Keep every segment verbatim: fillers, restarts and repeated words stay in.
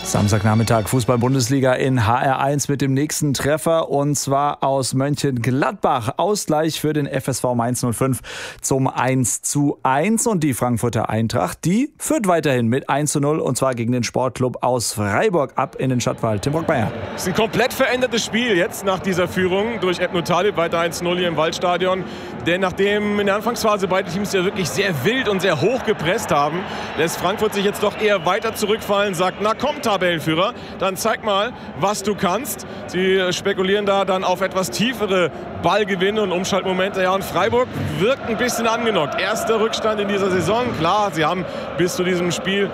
Samstagnachmittag Fußball-Bundesliga in H R eins mit dem nächsten Treffer und zwar aus Mönchengladbach. Ausgleich für den F S V Mainz null fünf zum eins zu eins und die Frankfurter Eintracht, die führt weiterhin mit eins zu null und zwar gegen den Sportclub aus Freiburg ab in den Stadtwald. Tim Brockmeier. Es ist ein komplett verändertes Spiel jetzt nach dieser Führung durch Ebnu Talib, weiter eins zu null hier im Waldstadion. Denn nachdem in der Anfangsphase beide Teams ja wirklich sehr wild und sehr hoch gepresst haben, lässt Frankfurt sich jetzt doch eher weiter zurückfallen, sagt, na komm Tabellenführer, dann zeig mal, was du kannst. Sie spekulieren da dann auf etwas tiefere Ballgewinne und Umschaltmomente. Ja, und Freiburg wirkt ein bisschen angenockt. Erster Rückstand in dieser Saison. Klar, sie haben bis zu diesem Spiel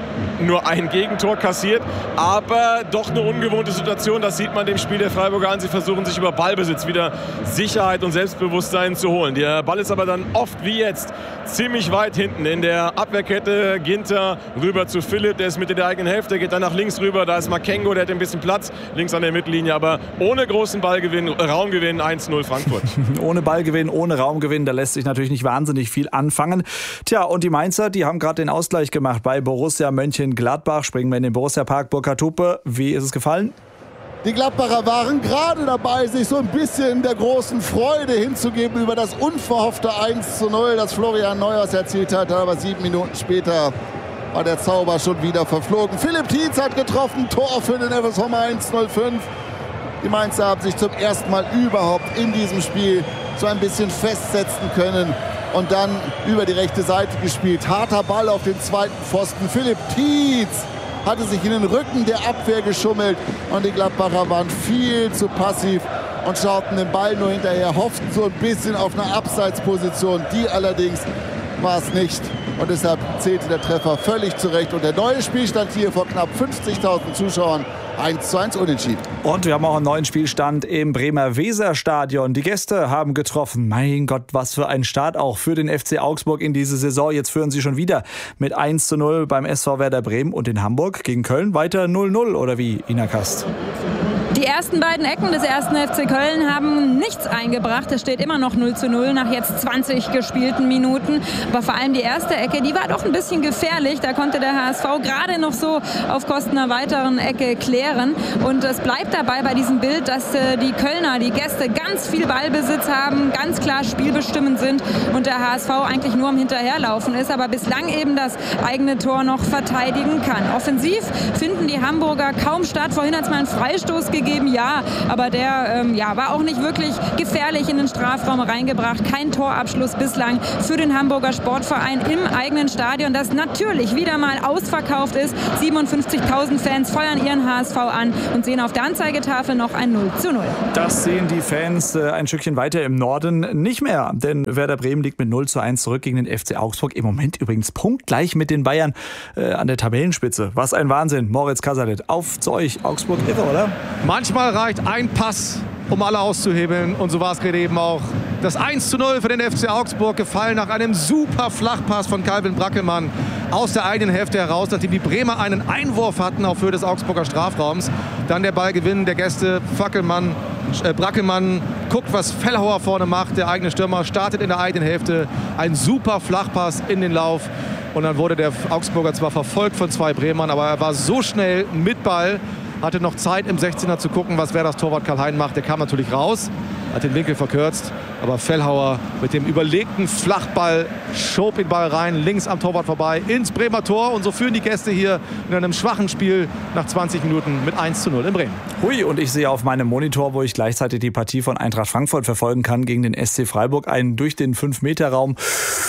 nur ein Gegentor kassiert, aber doch eine ungewohnte Situation. Das sieht man dem Spiel der Freiburger an. Sie versuchen sich über Ballbesitz wieder Sicherheit und Selbstbewusstsein zu holen. Der Ball ist aber dann oft wie jetzt ziemlich weit hinten in der Abwehrkette. Ginter rüber zu Philipp, der ist Mitte der eigenen Hälfte, geht dann nach links rüber. Da ist Makengo, der hat ein bisschen Platz links an der Mittellinie, aber ohne großen Ballgewinn, Raumgewinn eins zu null Frankfurt. Ohne Ballgewinn, ohne Raumgewinn, da lässt sich natürlich nicht wahnsinnig viel anfangen. Tja, und die Mainzer, die haben gerade den Ausgleich gemacht bei Borussia Mönchengladbach. Springen wir in den Borussia Park. Burkhard Hupe, wie ist es gefallen? Die Gladbacher waren gerade dabei, sich so ein bisschen der großen Freude hinzugeben über das unverhoffte eins zu null, das Florian Neuhaus erzielt hat. Aber sieben Minuten später war der Zauber schon wieder verflogen. Philipp Tietz hat getroffen, Tor für den F S V Mainz null fünf. Die Mainzer haben sich zum ersten Mal überhaupt in diesem Spiel so ein bisschen festsetzen können und dann über die rechte Seite gespielt. Harter Ball auf den zweiten Pfosten. Philipp Tietz hatte sich in den Rücken der Abwehr geschummelt und die Gladbacher waren viel zu passiv und schauten den Ball nur hinterher, hofften so ein bisschen auf eine Abseitsposition. Die allerdings war es nicht und deshalb zählte der Treffer völlig zurecht und der neue Spielstand hier vor knapp fünfzigtausend Zuschauern eins zu eins unentschieden. Und wir haben auch einen neuen Spielstand im Bremer Weserstadion. Die Gäste haben getroffen. Mein Gott, was für ein Start auch für den F C Augsburg in diese Saison. Jetzt führen sie schon wieder mit eins zu null beim S V Werder Bremen und in Hamburg gegen Köln weiter null null oder wie, Ina Kast? Die ersten beiden Ecken des ersten F C Köln haben nichts eingebracht. Es steht immer noch null zu null nach jetzt zwanzig gespielten Minuten. Aber vor allem die erste Ecke, die war doch ein bisschen gefährlich. Da konnte der H S V gerade noch so auf Kosten einer weiteren Ecke klären. Und es bleibt dabei bei diesem Bild, dass die Kölner, die Gäste, ganz viel Ballbesitz haben, ganz klar spielbestimmend sind und der H S V eigentlich nur am Hinterherlaufen ist, aber bislang eben das eigene Tor noch verteidigen kann. Offensiv finden die Hamburger kaum statt. Vorhin hat es mal einen Freistoß gegeben. Ja, aber der ähm, ja, war auch nicht wirklich gefährlich in den Strafraum reingebracht. Kein Torabschluss bislang für den Hamburger Sportverein im eigenen Stadion, das natürlich wieder mal ausverkauft ist. siebenundfünfzigtausend Fans feuern ihren H S V an und sehen auf der Anzeigetafel noch ein null zu null. Das sehen die Fans äh, ein Stückchen weiter im Norden nicht mehr, denn Werder Bremen liegt mit null zu eins zurück gegen den F C Augsburg. Im Moment übrigens punktgleich mit den Bayern äh, an der Tabellenspitze. Was ein Wahnsinn. Moritz Kasalet, auf zu euch. Augsburg irre, oder? Manchmal reicht ein Pass, um alle auszuhebeln. Und so war es gerade eben auch. Das eins zu null für den F C Augsburg gefallen nach einem super Flachpass von Calvin Brackelmann aus der eigenen Hälfte heraus, nachdem die Bremer einen Einwurf hatten auf Höhe des Augsburger Strafraums. Dann der Ballgewinn der Gäste. Fackelmann, äh, Brackelmann guckt, was Fellhauer vorne macht. Der eigene Stürmer startet in der eigenen Hälfte. Ein super Flachpass in den Lauf. Und dann wurde der Augsburger zwar verfolgt von zwei Bremern, aber er war so schnell mit Ball, hatte noch Zeit im sechzehner zu gucken, was Werders Torwart Karl-Hein macht. Der kam natürlich raus, hat den Winkel verkürzt. Aber Fellhauer mit dem überlegten Flachball schob den Ball rein, links am Torwart vorbei, ins Bremer Tor. Und so führen die Gäste hier in einem schwachen Spiel nach zwanzig Minuten mit eins zu null in Bremen. Hui, und ich sehe auf meinem Monitor, wo ich gleichzeitig die Partie von Eintracht Frankfurt verfolgen kann, gegen den S C Freiburg, einen durch den fünf Meter Raum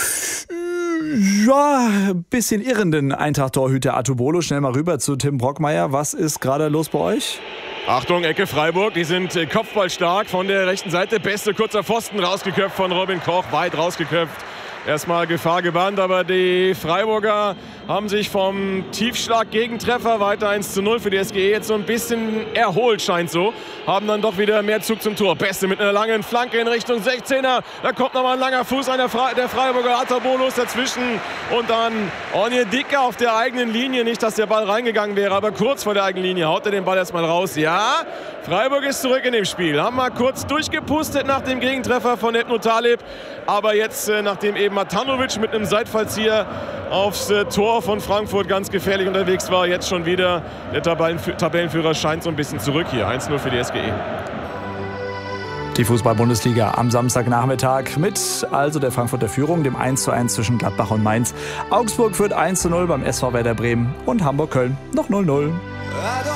ja, bisschen irrenden Eintracht-Torhüter Atubolo. Schnell mal rüber zu Tim Brockmeier. Was ist gerade los bei euch? Achtung, Ecke Freiburg. Die sind kopfballstark von der rechten Seite. Beste kurzer Pfosten rausgeköpft von Robin Koch. Weit rausgeköpft. Erstmal Gefahr gebannt, aber die Freiburger haben sich vom Tiefschlag-Gegentreffer weiter eins zu null für die S G E jetzt so ein bisschen erholt, scheint so. Haben dann doch wieder mehr Zug zum Tor. Beste mit einer langen Flanke in Richtung sechzehner. Da kommt nochmal ein langer Fuß an der, Fre- der Freiburger. Atabolos dazwischen und dann Onyedika auf der eigenen Linie. Nicht, dass der Ball reingegangen wäre, aber kurz vor der eigenen Linie haut er den Ball erstmal raus. Ja, Freiburg ist zurück in dem Spiel. Haben mal kurz durchgepustet nach dem Gegentreffer von Ebnu Talib. Aber jetzt, nachdem eben nachdem Matanovic mit einem Seitfallzieher aufs äh, Tor von Frankfurt ganz gefährlich unterwegs war. Jetzt schon wieder der Tabellenf- Tabellenführer scheint so ein bisschen zurück hier. eins zu null für die S G E. Die Fußball-Bundesliga am Samstagnachmittag mit also der Frankfurter Führung, dem eins zu eins zwischen Gladbach und Mainz. Augsburg führt eins zu null beim S V Werder Bremen und Hamburg-Köln noch null null.